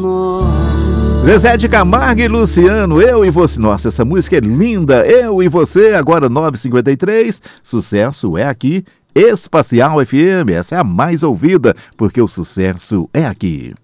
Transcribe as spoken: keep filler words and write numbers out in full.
Zezé de Camargo e Luciano, Eu e Você. Nossa, essa música é linda. Eu e Você, agora nove e cinquenta e três. Sucesso é aqui. Espacial F M, essa é a mais ouvida, porque o sucesso é aqui.